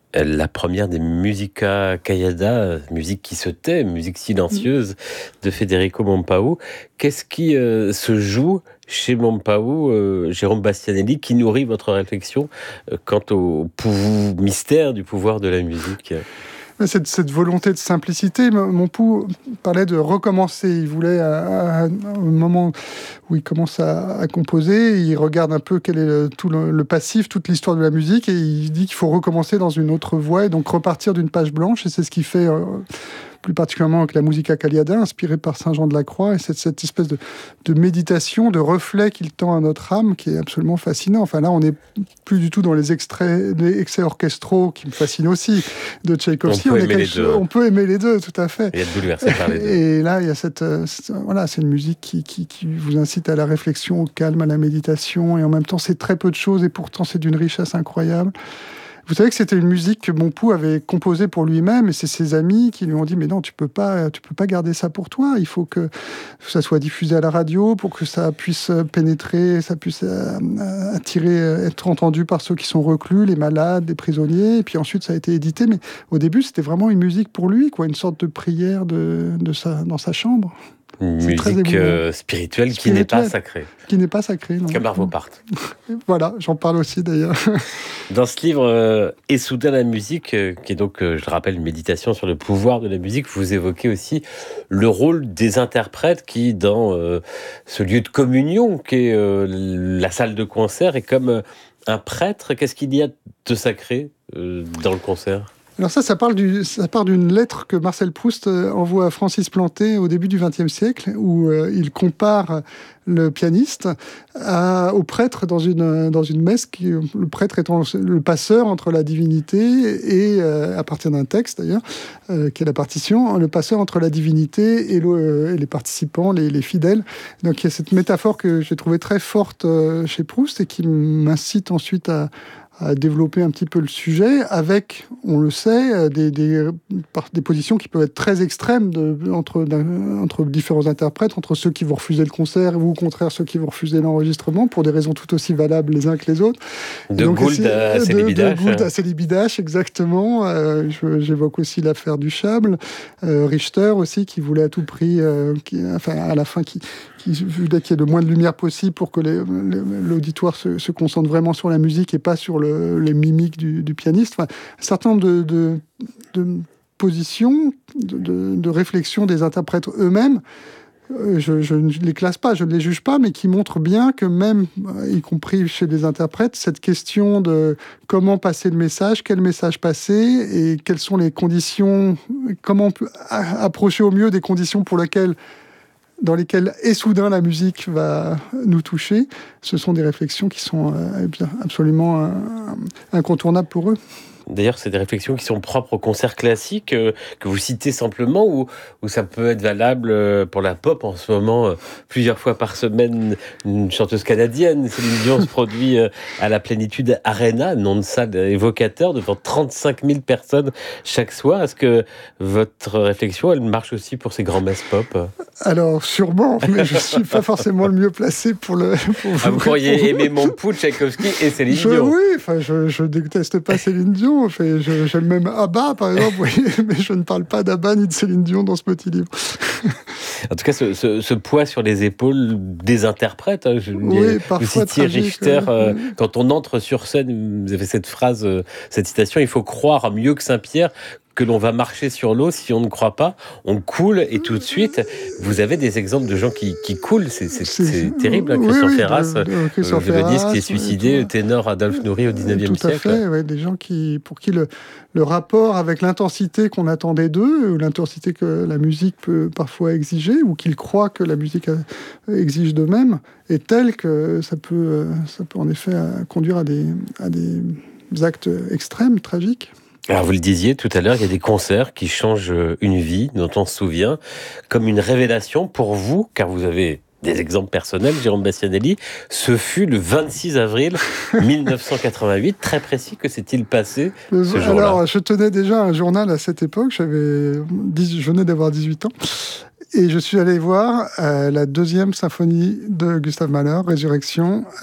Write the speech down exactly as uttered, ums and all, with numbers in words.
La première des Musica Callada, musique qui se tait, musique silencieuse de Federico Mompau. Qu'est-ce qui euh, se joue chez Mompau, euh, Jérôme Bastianelli, qui nourrit votre réflexion euh, quant au pou- mystère du pouvoir de la musique? Cette, cette volonté de simplicité, Mompou parlait de recommencer. Il voulait, à, à, au moment où il commence à, à composer, il regarde un peu quel est le, tout le, le passif, toute l'histoire de la musique, et il dit qu'il faut recommencer dans une autre voie, et donc repartir d'une page blanche, et c'est ce qu'il fait euh, plus particulièrement avec la Musica Callada, inspirée par Saint Jean de la Croix, et c'est cette espèce de, de méditation, de reflet qu'il tend à notre âme, qui est absolument fascinant. Enfin là, on n'est plus du tout dans les extraits, les excès orchestraux, qui me fascinent aussi, de Tchaïkovski. On peut on, aimer les deux. On peut aimer les deux, tout à fait. Et être bouleversé par les deux. Et là, il y a cette, cette voilà, c'est une musique qui, qui, qui vous incite à la réflexion, au calme, à la méditation, et en même temps, c'est très peu de choses, et pourtant, c'est d'une richesse incroyable. Vous savez que c'était une musique que Mompou avait composée pour lui-même, et c'est ses amis qui lui ont dit « Mais non, tu peux pas, tu peux pas garder ça pour toi. Il faut que ça soit diffusé à la radio pour que ça puisse pénétrer, ça puisse attirer, être entendu par ceux qui sont reclus, les malades, les prisonniers. » Et puis ensuite, ça a été édité. Mais au début, c'était vraiment une musique pour lui, quoi, une sorte de prière de, de sa, dans sa chambre. Une musique euh, spirituelle, spirituelle qui n'est pas sacrée. Qui n'est pas sacrée, non. Comme Arvo Pärt. Voilà, j'en parle aussi d'ailleurs. Dans ce livre, euh, Et soudain la musique, euh, qui est donc, euh, je le rappelle, une méditation sur le pouvoir de la musique, vous évoquez aussi le rôle des interprètes qui, dans euh, ce lieu de communion qu'est euh, la salle de concert, est comme euh, un prêtre. Qu'est-ce qu'il y a de sacré euh, dans le concert ? Alors ça, ça, parle du, ça part d'une lettre que Marcel Proust envoie à Francis Planté au début du vingtième siècle, où euh, il compare le pianiste à, au prêtre dans une, dans une messe, qui, le prêtre étant le passeur entre la divinité et, euh, à partir d'un texte d'ailleurs, euh, qui est la partition, le passeur entre la divinité et, le, et les participants, les, les fidèles. Donc il y a cette métaphore que j'ai trouvée très forte euh, chez Proust et qui m'incite ensuite à à développer un petit peu le sujet avec, on le sait, des, des, des positions qui peuvent être très extrêmes de, entre, entre différents interprètes, entre ceux qui vont refuser le concert ou au contraire ceux qui vont refuser l'enregistrement pour des raisons tout aussi valables les uns que les autres. De Gould à Célibidache. De Gould à Célibidache, exactement. Euh, je, j'évoque aussi l'affaire du Chable. Euh, Richter aussi, qui voulait à tout prix, euh, qui, enfin à la fin, qui, qui voulait qu'il y ait le moins de lumière possible pour que les, l'auditoire se, se concentre vraiment sur la musique et pas sur le les mimiques du, du pianiste. Enfin, un certain nombre de, de, de positions, de, de, de réflexions des interprètes eux-mêmes, euh, je, je ne les classe pas, je ne les juge pas, mais qui montrent bien que même, y compris chez les interprètes, cette question de comment passer le message, quel message passer, et quelles sont les conditions, comment on peut approcher au mieux des conditions pour lesquelles dans lesquelles, et soudain, la musique va nous toucher, ce sont des réflexions qui sont euh, absolument euh, incontournables pour eux. D'ailleurs, c'est des réflexions qui sont propres au concert classique, euh, que vous citez simplement, ou, ou ça peut être valable euh, pour la pop en ce moment. Euh, plusieurs fois par semaine, une chanteuse canadienne, Céline Dion, se produit euh, à la Plénitude Arena, nom de salle évocateur, devant trente-cinq mille personnes chaque soir. Est-ce que votre réflexion, elle marche aussi pour ces grands-messes pop ? Alors, sûrement, mais je ne suis pas forcément le mieux placé pour le... Pour ah, vous pourriez aimer Mompou, Tchaïkovski et Céline je, Dion. Oui, enfin, je ne déteste pas Céline Dion. Enfin, je, j'aime même ABBA, par exemple, voyez, mais je ne parle pas d'ABBA ni de Céline Dion dans ce petit livre. En tout cas, ce, ce, ce poids sur les épaules des interprètes, hein, je, oui, vous citiez tragique, Richter, ouais. euh, quand on entre sur scène, vous avez cette phrase, euh, cette citation, il faut croire mieux que Saint-Pierre que l'on va marcher sur l'eau. Si on ne croit pas, on coule, et tout de suite, vous avez des exemples de gens qui, qui coulent. C'est, c'est, c'est, c'est terrible, hein, Christian oui, Ferras, de, de Christian le violoniste qui est Ferras, suicidé, le ténor Adolphe Nourri au dix-neuvième tout à siècle. Fait, ouais, des gens qui, pour qui le, le rapport avec l'intensité qu'on attendait d'eux, ou l'intensité que la musique peut parfois exiger, ou qu'ils croient que la musique exige d'eux-mêmes, est tel que ça peut, ça peut en effet conduire à des, à des actes extrêmes, tragiques. Alors vous le disiez tout à l'heure, il y a des concerts qui changent une vie, dont on se souvient, comme une révélation pour vous, car vous avez des exemples personnels, Jérôme Bastianelli. Ce fut le vingt-six avril mille neuf cent quatre-vingt-huit. Très précis, que s'est-il passé ce jour-là ? Alors, je tenais déjà un journal à cette époque, j'avais dix, je venais d'avoir dix-huit ans, et je suis allé voir euh, la deuxième symphonie de Gustav Mahler, Résurrection,